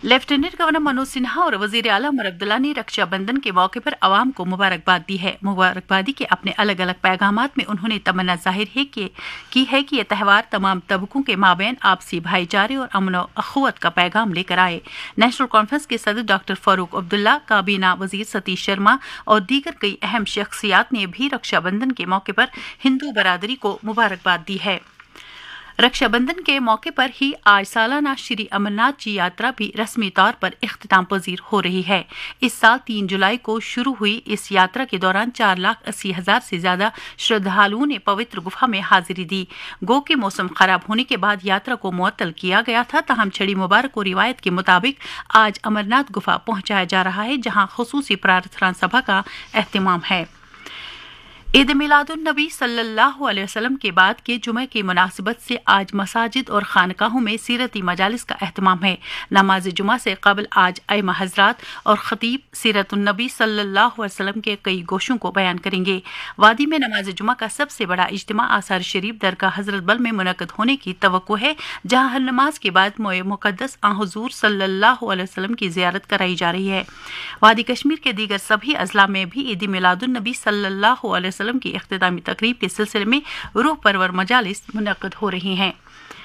Lieutenant governor Manoj Sinha और वजीर आला उमर अब्दुल्ला ने रक्षा बंधन के मौके पर आवाम को मुबारकबाद दी है। मुबारकबादी के अपने अलग अलग पैगामात में उन्होंने तमन्ना जाहिर की है कि यह त्यौहार तमाम तबकों के माबैन आपसी भाईचारे और अमन व अखुवत का पैगाम लेकर आए। नेशनल कॉन्फ्रेंस के सदर डॉक्टर फारूक अब्दुल्ला, काबीना वजीर सतीश शर्मा और दीगर कई अहम शख्सियात ने भी रक्षा बंधन के मौके पर हिंदू बरादरी को मुबारकबाद दी है। रक्षाबंधन के मौके पर ही आज सालाना श्री अमरनाथ जी यात्रा भी रस्मी तौर पर इख्तिताम पजीर हो रही है। इस साल 3 जुलाई को शुरू हुई इस यात्रा के दौरान 4,80,000 से ज्यादा श्रद्धालुओं ने पवित्र गुफा में हाजिरी दी। गो के मौसम खराब होने के बाद यात्रा को मुअत्तल किया गया था, ताहम छड़ी मुबारक को रिवायत के मुताबिक आज अमरनाथ गुफा पहुंचाया जा रहा है, जहां खुसूसी प्रार्थना सभा का एहतिमाम है। ईद मिलादुन नबी सल्लल्लाहु अलैहि वसल्लम के बाद के जुमे की मुनासिबत से आज मसाजिद और खानकाहों में सीरती मजालिस का एहतमाम है। नमाज जुमा से कबल आज अइमा हजरात और खतीब सीरतुन नबी सल्लल्लाहु अलैहि वसल्लम के कई गोशों को बयान करेंगे। वादी में नमाज जुमा का सबसे बड़ा इज्तिमा आसार शरीफ दरगाह हजरत बल में मुनक्कद होने की तवक्को है, जहां हर नमाज के बाद मोए मुकद्दस हुजूर सल्लल्लाहु अलैहि वसल्लम की जियारत कराई जा रही है। वादी कश्मीर के दीगर सभी अजला में भी ईद मिलादुन नबी सल्लल्लाहु अलैहि की इख्तितामी तकरीब के सिलसिले में रूह परवर मजालिस मुनक्कद हो रही हैं।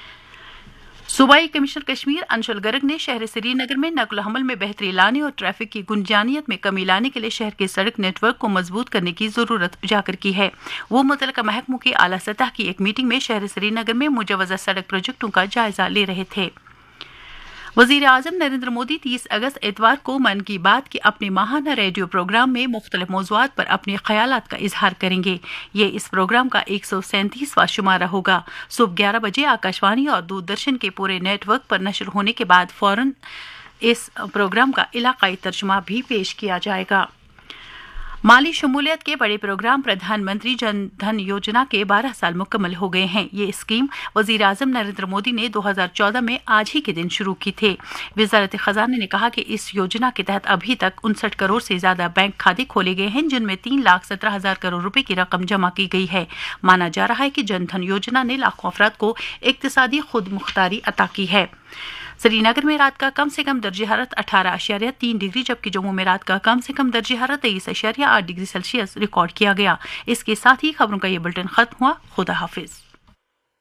सूबाई कमिश्नर कश्मीर अंशुल गर्ग ने शहर श्रीनगर में नकल हमल में बेहतरी लाने और ट्रैफिक की गुंजानियत में कमी लाने के लिए शहर के सड़क नेटवर्क को मजबूत करने की जरूरत उजागर की है। वो मुतल्लिका महकमों की आला सतह की एक मीटिंग में शहर श्रीनगर में मुजवजा सड़क प्रोजेक्टों का जायजा ले रहे थे। वजीर आजम नरेंद्र मोदी 30 अगस्त इतवार को मन की बात के अपने माहाना रेडियो प्रोग्राम में मुख्तलिफ मौज़ूआत पर अपने ख्यालात का इजहार करेंगे। ये इस प्रोग्राम का 137वां शुमारा होगा। सुबह 11 बजे आकाशवाणी और दूरदर्शन के पूरे नेटवर्क पर नशर होने के बाद फौरन इस प्रोग्राम का इलाकाई तर्जुमा भी पेश किया जाएगा। माली शमूलियत के बड़े प्रोग्राम प्रधानमंत्री जन धन योजना के 12 साल मुकम्मल हो गए हैं। ये स्कीम वजीर आजम नरेंद्र मोदी ने 2014 में आज ही के दिन शुरू की थे। वजारत खजाना ने कहा कि इस योजना के तहत अभी तक 59 करोड़ से ज्यादा बैंक खाते खोले गए हैं, जिनमें 3,17,000 करोड़ रुपए की रकम जमा की गई है। माना जा रहा है कि जन धन योजना ने लाखों अफराद को इक्तिसादी खुद मुख्तारी अता की है। श्रीनगर में रात का कम से कम दर्जे हरारत 18.3 डिग्री, जबकि जम्मू में रात का कम से कम दर्जे हरारत 23.8 डिग्री सेल्सियस रिकॉर्ड किया गया। इसके साथ ही खबरों का ये बुलेटिन खत्म हुआ। खुदा हाफिज।